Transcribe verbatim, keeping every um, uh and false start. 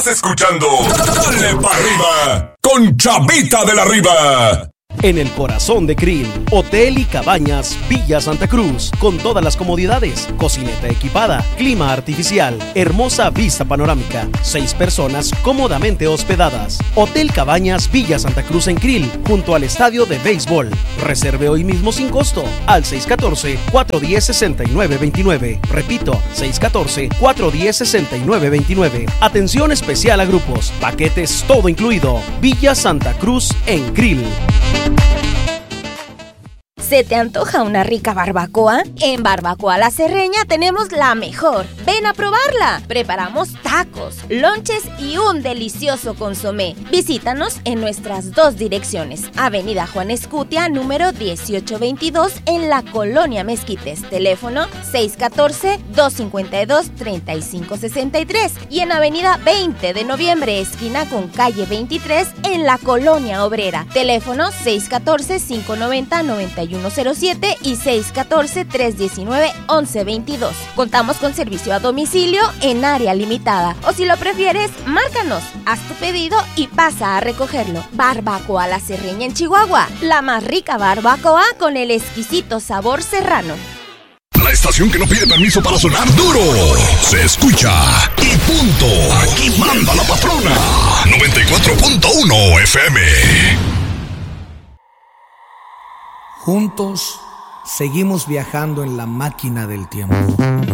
Estás escuchando Dale pa' Arriba con Chavita de la Riva. En el corazón de Krill, Hotel y Cabañas Villa Santa Cruz, con todas las comodidades, cocineta equipada, clima artificial, hermosa vista panorámica, seis personas cómodamente hospedadas. Hotel Cabañas Villa Santa Cruz en Krill, junto al estadio de béisbol. Reserve hoy mismo sin costo al seis uno cuatro, cuatro uno cero, seis nueve dos nueve. Repito, seis uno cuatro, cuatro uno cero, seis nueve dos nueve. Atención especial a grupos, paquetes todo incluido. Villa Santa Cruz en Krill. ¿Se te antoja una rica barbacoa? En Barbacoa La Cerreña tenemos la mejor. ¡Ven a probarla! Preparamos tacos, lonches y un delicioso consomé. Visítanos en nuestras dos direcciones. Avenida Juan Escutia, número dieciocho veintidós, en la Colonia Mezquites. Teléfono seis uno cuatro, dos cinco dos, tres cinco seis tres. Y en Avenida veinte de noviembre, esquina con calle veintitrés, en la Colonia Obrera. Teléfono seis uno cuatro, cinco nueve cero, nueve uno cero siete y seis uno cuatro, tres uno nueve, once veintidós. Contamos con servicio a domicilio en área limitada. O si lo prefieres, márcanos, haz tu pedido y pasa a recogerlo. Barbacoa La Cerreña en Chihuahua. La más rica barbacoa con el exquisito sabor serrano. La estación que no pide permiso para sonar duro. Se escucha y punto. Aquí manda la patrona. noventa y cuatro punto uno F M. Juntos seguimos viajando en la máquina del tiempo.